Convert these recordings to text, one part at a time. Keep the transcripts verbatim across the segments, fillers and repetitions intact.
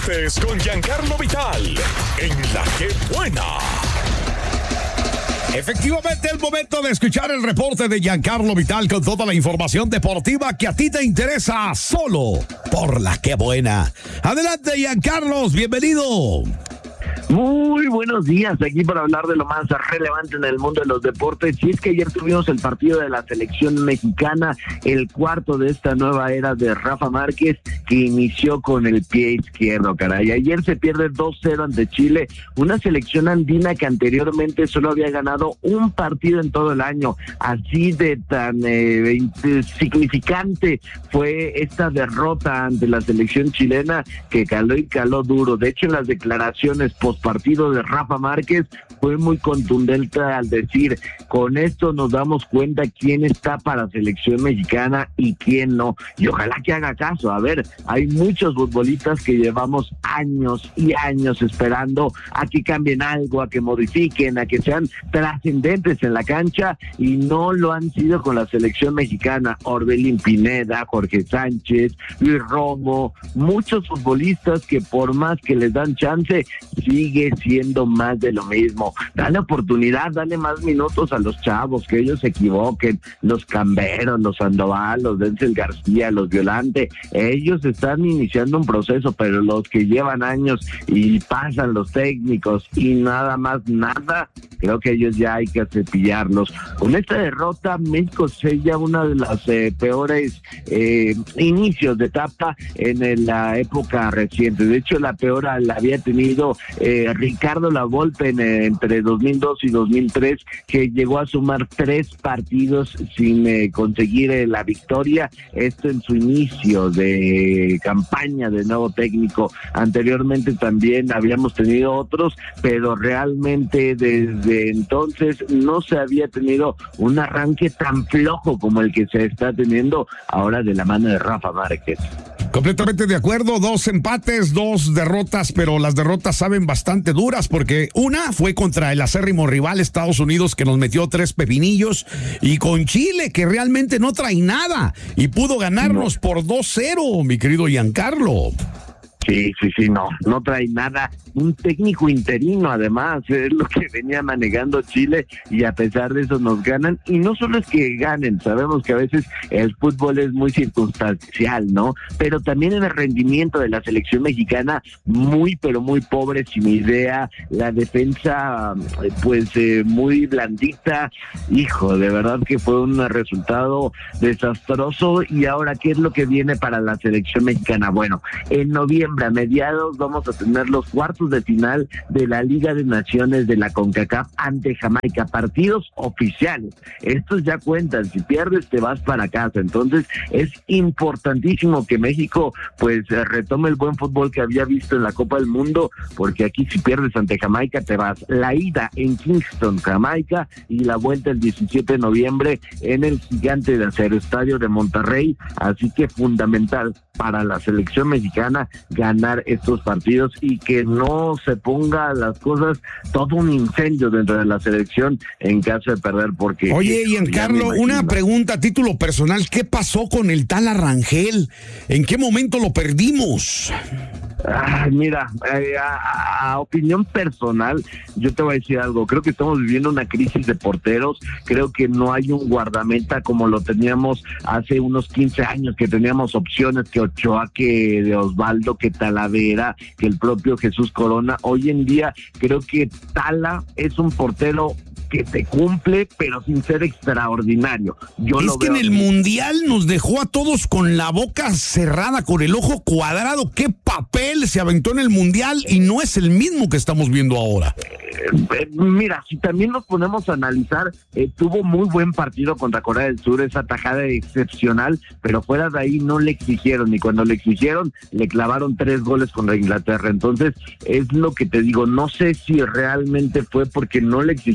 Es con Giancarlo Vital en La Que Buena. Efectivamente, el momento de escuchar el reporte de Giancarlo Vital con toda la información deportiva que a ti te interesa solo por La Que Buena. Adelante, Giancarlos, bienvenido. Muy buenos días, aquí para hablar de lo más relevante en el mundo de los deportes. Y es que ayer tuvimos el partido de la selección mexicana, el cuarto de esta nueva era de Rafa Márquez, que inició con el pie izquierdo, caray. Ayer se pierde dos cero ante Chile, una selección andina que anteriormente solo había ganado un partido en todo el año. Así de tan eh, significante fue esta derrota ante la selección chilena, que caló y caló duro. De hecho, en las declaraciones post partido de Rafa Márquez fue muy contundente al decir: con esto nos damos cuenta quién está para selección mexicana y quién no, y ojalá que haga caso. A ver, hay muchos futbolistas que llevamos años y años esperando a que cambien algo, a que modifiquen, a que sean trascendentes en la cancha, y no lo han sido con la selección mexicana. Orbelín Pineda, Jorge Sánchez, Luis Romo, muchos futbolistas que por más que les dan chance, sigue siendo más de lo mismo. Dale oportunidad, dale más minutos a los chavos, que ellos se equivoquen, los Camberos, los Sandoval, los Denzel García, los Violante, ellos están iniciando un proceso, pero los que llevan años y pasan los técnicos y nada más nada, creo que ellos ya hay que cepillarlos. Con esta derrota, México sella una de las eh, peores eh, inicios de etapa en eh, la época reciente. De hecho, la peor la había tenido eh, Ricardo Lavolpe en, eh, entre dos mil dos y dos mil tres, que llegó a sumar tres partidos sin eh, conseguir eh, la victoria. Esto en su inicio de campaña de nuevo técnico. Anteriormente también habíamos tenido otros, pero realmente desde entonces no se había tenido un arranque tan flojo como el que se está teniendo ahora de la mano de Rafa Márquez. Completamente de acuerdo, dos empates, dos derrotas, pero las derrotas saben bastante duras, porque una fue contra el acérrimo rival Estados Unidos, que nos metió tres pepinillos, y con Chile, que realmente no trae nada y pudo ganarnos no. por dos cero, mi querido Giancarlo. Sí, sí, sí, no, no trae nada. Un técnico interino, además, es lo que venía manejando Chile, y a pesar de eso nos ganan. Y no solo es que ganen, sabemos que a veces el fútbol es muy circunstancial, ¿no? Pero también en el rendimiento de la selección mexicana, muy, pero muy pobre, sin idea. La defensa, pues, eh, muy blandita. Hijo, de verdad que fue un resultado desastroso. Y ahora, ¿qué es lo que viene para la selección mexicana? Bueno, en noviembre, a mediados, vamos a tener los cuartos de final de la Liga de Naciones de la CONCACAF ante Jamaica, partidos oficiales. Estos ya cuentan, si pierdes te vas para casa. Entonces es importantísimo que México pues retome el buen fútbol que había visto en la Copa del Mundo, porque aquí si pierdes ante Jamaica te vas. La ida en Kingston, Jamaica, y la vuelta el diecisiete de noviembre en el Gigante de Acero, Estadio de Monterrey. Así que fundamental para la selección mexicana ganar estos partidos y que no se ponga las cosas todo un incendio dentro de la selección en caso de perder, porque... Oye, Giancarlo, una pregunta a título personal: ¿qué pasó con el tal Arrangel? ¿En qué momento lo perdimos? Ay, mira, eh, a, a opinión personal, yo te voy a decir algo. Creo que estamos viviendo una crisis de porteros. Creo que no hay un guardameta como lo teníamos hace unos quince años, que teníamos opciones, que Ochoa, que de Osvaldo, que Talavera, que el propio Jesús Corona. Hoy en día creo que Tala es un portero que te cumple, pero sin ser extraordinario. Yo es lo que veo en el así. Mundial nos dejó a todos con la boca cerrada, con el ojo cuadrado. ¿Qué papel se aventó en el Mundial? Y no es el mismo que estamos viendo ahora. Eh, mira, si también nos ponemos a analizar, eh, tuvo muy buen partido contra Corea del Sur, esa tajada excepcional, pero fuera de ahí no le exigieron, y cuando le exigieron, le clavaron tres goles contra Inglaterra. Entonces, es lo que te digo, no sé si realmente fue porque no le exigieron tanto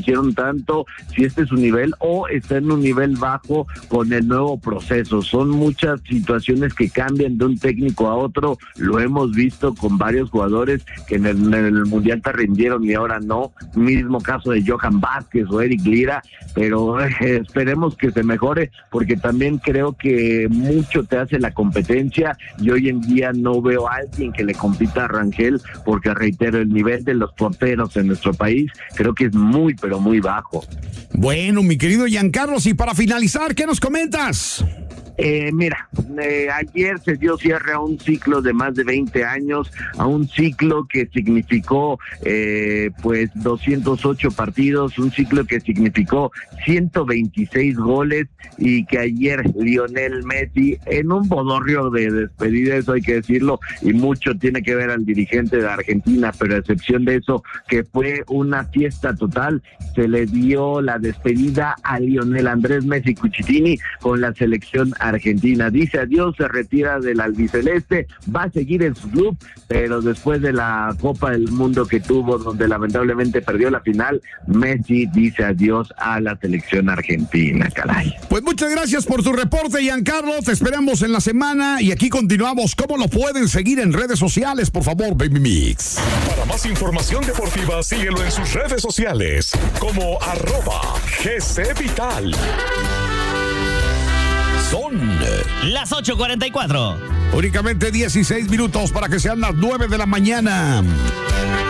tanto si este es su nivel o está en un nivel bajo con el nuevo proceso. Son muchas situaciones que cambian de un técnico a otro, lo hemos visto con varios jugadores que en el, en el Mundial te rindieron y ahora no, mismo caso de Johan Vázquez o Eric Lira, pero eh, esperemos que se mejore, porque también creo que mucho te hace la competencia y hoy en día no veo a alguien que le compita a Rangel, porque reitero, el nivel de los porteros en nuestro país creo que es muy pero muy bajo. Bueno, mi querido Giancarlos, y para finalizar, ¿qué nos comentas? Eh, mira, eh, ayer se dio cierre a un ciclo de más de veinte años, a un ciclo que significó eh, pues doscientos ocho partidos, un ciclo que significó ciento veintiséis goles, y que ayer Lionel Messi, en un bodorrio de despedida, eso hay que decirlo, y mucho tiene que ver al dirigente de Argentina, pero a excepción de eso, que fue una fiesta total, se le dio la despedida a Lionel Andrés Messi Cuchitini con la selección argentina. Dice adiós, se retira del albiceleste, va a seguir en su club, pero después de la Copa del Mundo que tuvo, donde lamentablemente perdió la final, Messi dice adiós a la selección argentina, caray. Pues muchas gracias por tu reporte, Giancarlo, te esperamos en la semana y aquí continuamos. ¿Cómo lo pueden seguir en redes sociales, por favor, Baby Mix? Para más información deportiva, síguelo en sus redes sociales como arroba G C Vital. Son las ocho cuarenta y cuatro. Únicamente dieciséis minutos para que sean las nueve de la mañana.